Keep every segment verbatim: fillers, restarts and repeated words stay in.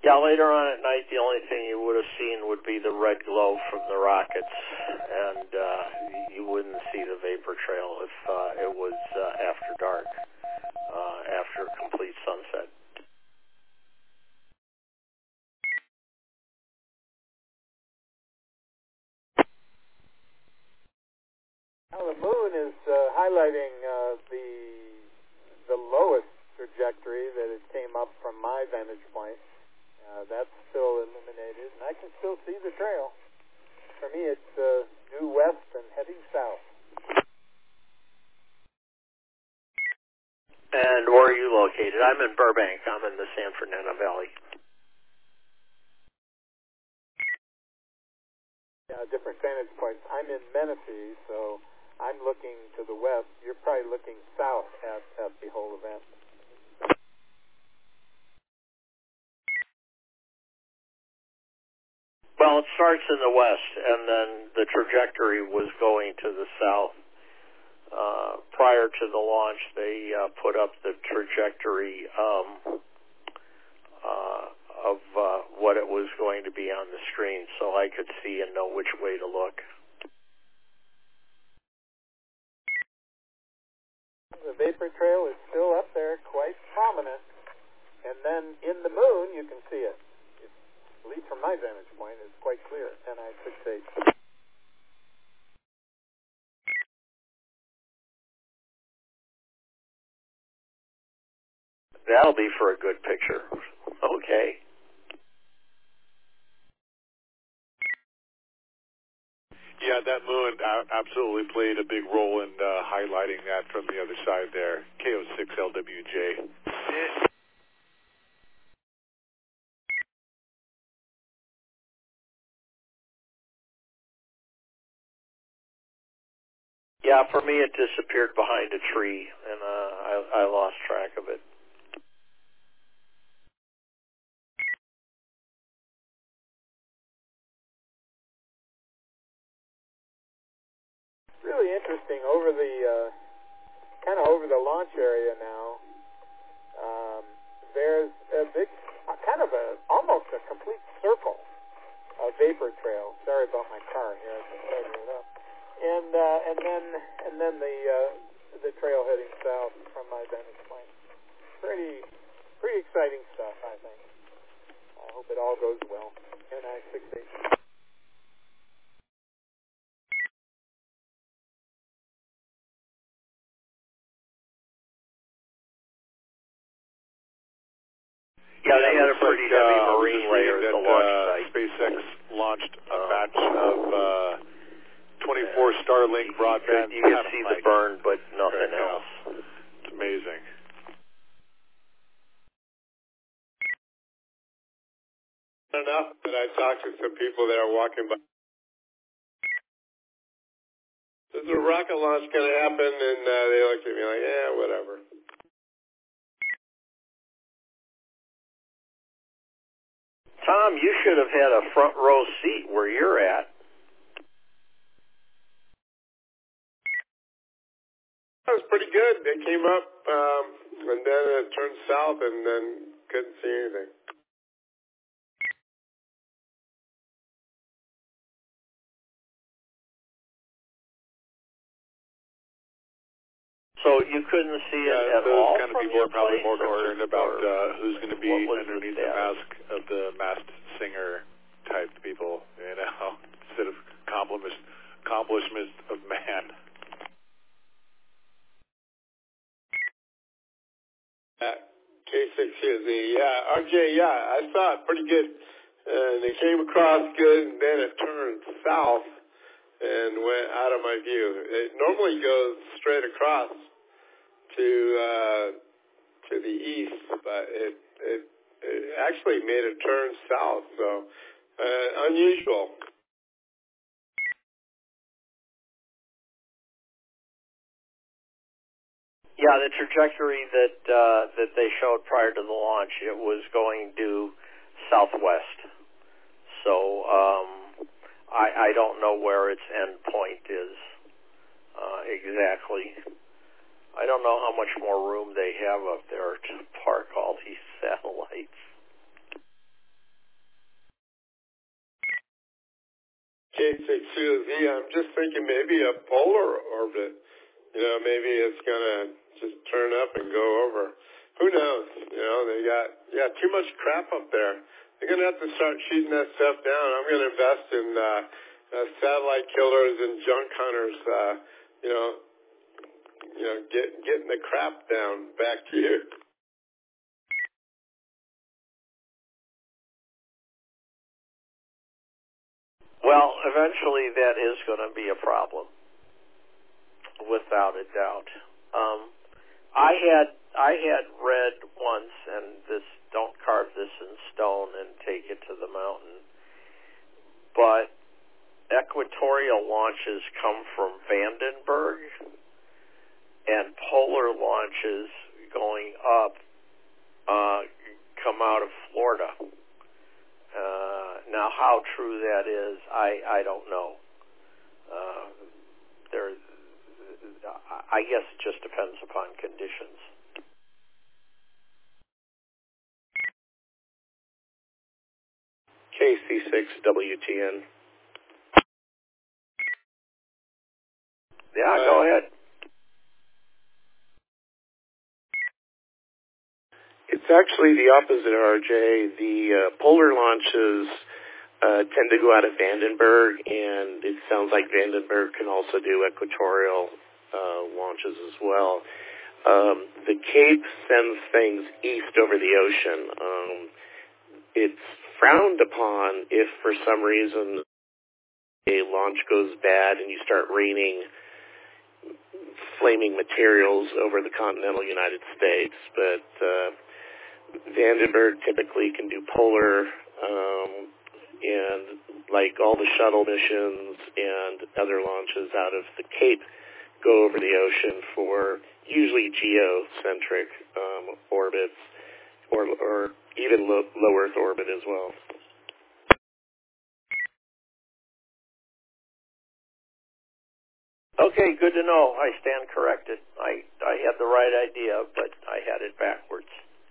Yeah, later on at night, the only thing you would have seen would be the red glow from the rockets, and uh, you wouldn't see the vapor trail if uh, it was uh, after dark, uh, after complete sunset. Now the moon is uh, highlighting uh, the the lowest trajectory that it came up from my vantage point. Uh, that's still illuminated, and I can still see the trail. For me, it's uh, due west and heading south. And where are you located? I'm in Burbank. I'm in the San Fernando Valley. Yeah, different vantage points. I'm in Menifee, so I'm looking to the west. You're probably looking south at, at the whole event. Well, it starts in the west, and then the trajectory was going to the south. Uh, prior to the launch, they uh, put up the trajectory um, uh, of uh, what it was going to be on the screen, so I could see and know which way to look. The vapor trail is still up there, quite prominent. And then in the moon, you can see it. It's, at least from my vantage point, it's quite clear. And I should say, that'll be for a good picture. Okay. Yeah, that moon uh, absolutely played a big role in uh, highlighting that from the other side there. K O six L W J. Yeah, for me it disappeared behind a tree, and uh, I, I lost track of it. really interesting over the uh, kind of over the launch area now. Um, there's a big, uh, kind of a almost a complete circle of vapor trail. Sorry about my car here. I just started it up. And uh, and then and then the uh, the trail heading south from my vantage point. Pretty pretty exciting stuff, I think. I hope it all goes well. N I six eight. Yeah, they had a looks pretty like, heavy uh, marine layer at that, the launch uh, site. SpaceX launched a Um, batch of uh, twenty-four yeah. Starlink You broadband could, you could see the satellites. burn, but nothing Right now. else. It's amazing. Enough that I talked to some people that are walking by. Is a rocket launch going to happen? And uh, they looked at me like, yeah, whatever. Tom, you should have had a front row seat where you're at. That was pretty good. They came up, um, and then it turned south, and then couldn't see anything. So you couldn't see it Yeah, at those all kind of from people your are probably place, more or, concerned about or uh, who's going to be what was underneath the the status? mask of the masked singer type people, you know, instead of accomplishment, accomplishment of man. Uh, K six here, the yeah, R J, yeah, I saw it pretty good. Uh, they came across good, and then it turned south and went out of my view. It normally goes straight across to uh, to the east, but it, it it actually made a turn south, so uh, unusual. Yeah, the trajectory that uh, that they showed prior to the launch, it was going due southwest. So um, I, I don't know where its end point is uh, exactly. I don't know how much more room they have up there to park all these satellites. six two Z, I'm just thinking maybe a polar orbit. You know, maybe it's going to just turn up and go over. Who knows? You know, they got, yeah, too much crap up there. They're going to have to start shooting that stuff down. I'm going to invest in uh, uh, satellite killers and junk hunters, uh, you know, you know, get, getting the crap down. Back to you. Well, eventually that is going to be a problem, without a doubt. Um, I had I had read once, and this, don't carve this in stone and take it to the mountain, but equatorial launches come from Vandenberg, and polar launches going up uh, come out of Florida. Uh, now, how true that is, I, I don't know. Uh, there, I guess it just depends upon conditions. K C six W T N. Yeah, uh, go ahead. It's actually the opposite, R J. The uh, polar launches uh, tend to go out of Vandenberg, and it sounds like Vandenberg can also do equatorial uh, launches as well. Um, the Cape sends things east over the ocean. Um, it's frowned upon if for some reason a launch goes bad and you start raining flaming materials over the continental United States, but uh, Vandenberg typically can do polar, um, and like all the shuttle missions and other launches out of the Cape go over the ocean for usually geocentric um, orbits, or, or even low, low Earth orbit as well. Okay, good to know. I stand corrected. I, I had the right idea, but I had it backwards.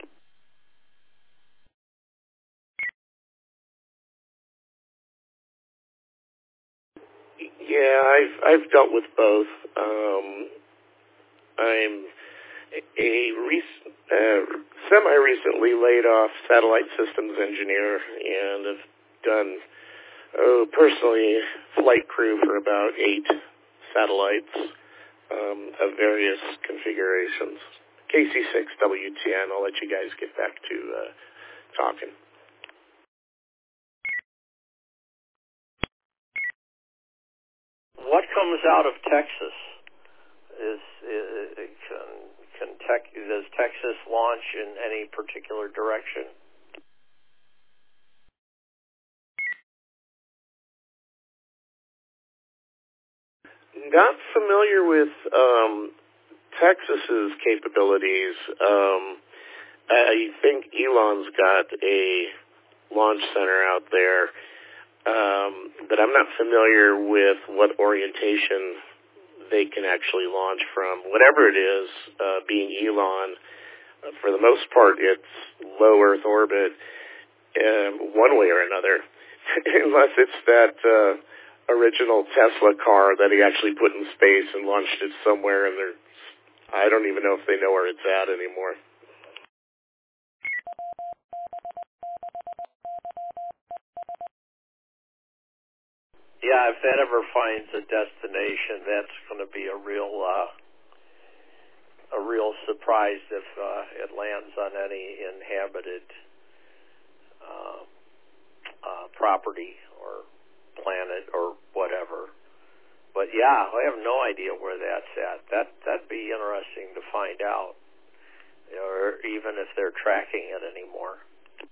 Yeah, I've I've dealt with both. Um, I'm a rec- uh, semi-recently laid off satellite systems engineer, and have done oh, personally flight crew for about eight satellites um, of various configurations. K C six W T N. I'll let you guys get back to uh, talking. What comes out of Texas? Is, is can, can tech, does Texas launch in any particular direction? Not familiar with um, Texas's capabilities. Um, I think Elon's got a launch center out there, um, but I'm not familiar with what orientation they can actually launch from. Whatever it is, uh, being Elon, uh, for the most part, it's low Earth orbit, um, one way or another, unless it's that uh, original Tesla car that he actually put in space and launched it somewhere, and they're, I don't even know if they know where it's at anymore. Yeah, if that ever finds a destination, that's going to be a real uh, a real surprise if uh, it lands on any inhabited uh, uh, property or planet or whatever. But yeah, I have no idea where that's at. That that'd be interesting to find out, or even if they're tracking it anymore.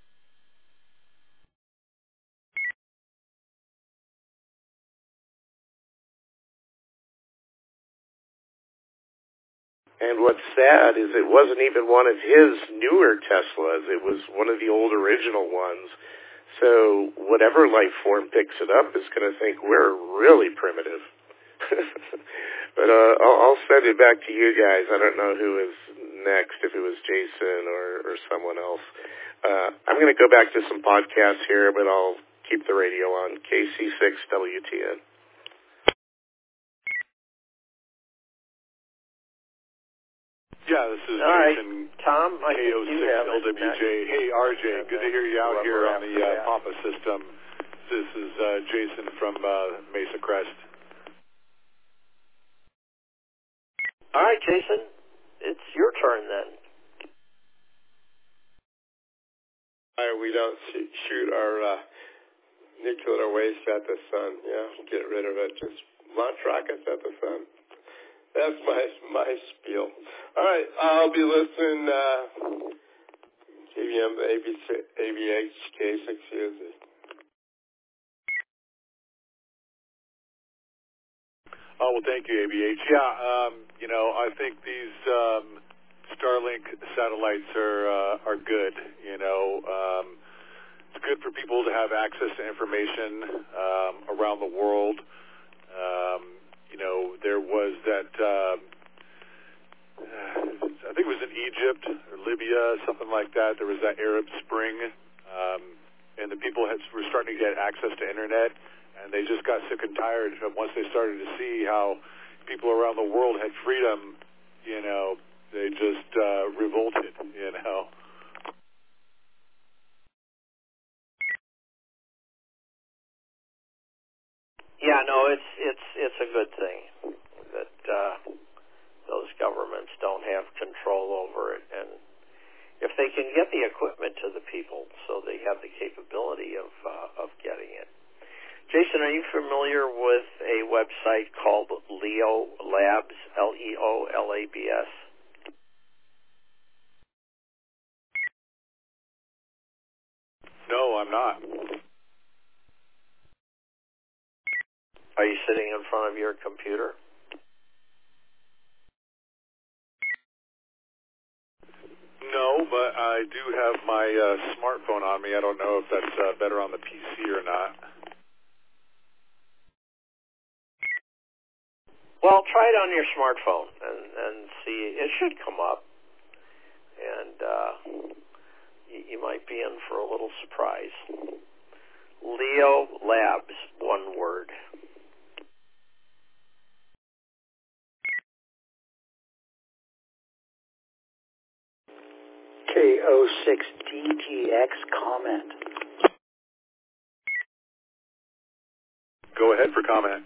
And what's sad is it wasn't even one of his newer Teslas. It was one of the old original ones. So whatever life form picks it up is going to think we're really primitive. But uh, I'll, I'll send it back to you guys. I don't know who is next, if it was Jason or, or someone else. Uh, I'm going to go back to some podcasts here, but I'll keep the radio on. K C six W T N. Yeah, this is All right, Jason. Tom, I K think O you six have L W J. it. Hey, R J, good to hear you out here on the uh, Yeah. Papa system. This is uh, Jason from uh, Mesa Crest. All right, Jason, it's your turn then. Why we don't sh- shoot our uh, nuclear waste at the sun. Yeah, get rid of it. Just launch rockets at the sun. That's my my spiel. All right, I'll be listening. Uh, K B M, A B H, K six U Z. Oh, well, thank you, A B H. Yeah, um, you know, I think these um, Starlink satellites are uh, are good. You know, um, it's good for people to have access to information um, around the world. Um, you know, there was that, um, I think it was in Egypt or Libya, something like that. There was that Arab Spring, um, and the people had, were starting to get access to internet. And they just got sick and tired once they started to see how people around the world had freedom. You know, they just uh, revolted. You know. Yeah, no, it's it's it's a good thing that uh, those governments don't have control over it, and if they can get the equipment to the people, so they have the capability of uh, of getting it. Jason, are you familiar with a website called Leo Labs, L E O L A B S? No, I'm not. Are you sitting in front of your computer? No, but I do have my uh, smartphone on me. I don't know if that's uh, better on the P C or not. Well, try it on your smartphone and, and see. It should come up, and uh, you, you might be in for a little surprise. Leo Labs, one word. K O six D G X comment. Go ahead for comment.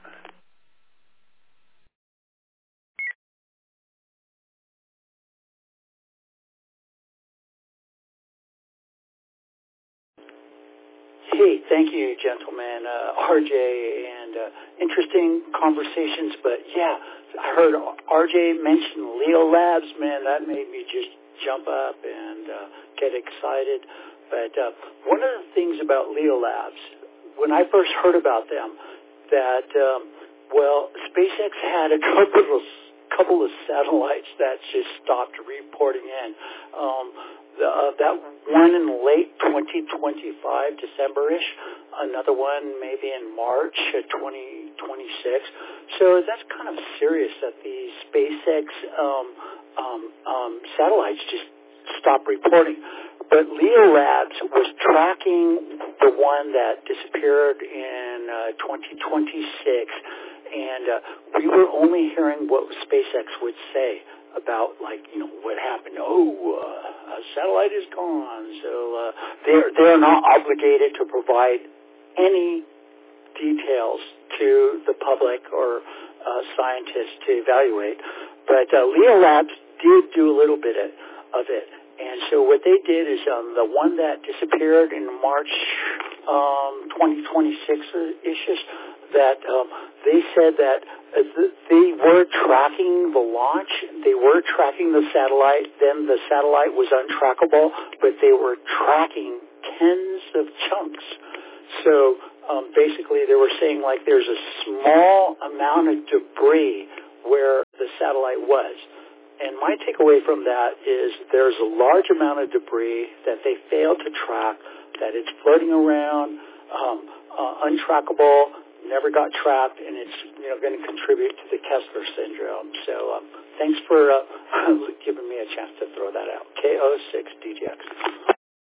Hey, thank you, gentlemen, uh, R J, and uh, interesting conversations. But yeah, I heard R J mention Leo Labs. Man, that made me just jump up and uh, get excited. But uh, one of the things about Leo Labs, when I first heard about them, that um, well, SpaceX had a couple of couple of satellites that just stopped reporting in. Um, The, uh, that one in late twenty twenty-five, December-ish, another one maybe in March of twenty twenty-six. So that's kind of serious that the SpaceX um, um, um, satellites just stopped reporting. But Leo Labs was tracking the one that disappeared in uh, twenty twenty-six, and uh, we were only hearing what SpaceX would say about, like, you know, what happened. Oh, uh, a satellite is gone. So uh, they're, they're not obligated to provide any details to the public or uh, scientists to evaluate. But uh, Leo Labs did do a little bit of it. And so what they did is um, the one that disappeared in March um, twenty twenty-six-ish, that um, they said that they were tracking the launch, they were tracking the satellite, then the satellite was untrackable, but they were tracking tens of chunks. So um, basically they were saying, like, there's a small amount of debris where the satellite was. And my takeaway from that is there's a large amount of debris that they failed to track, that it's floating around, um, uh, untrackable, never got trapped, and it's, you know, going to contribute to the Kessler syndrome. So um, thanks for uh, giving me a chance to throw that out. K O six D G X.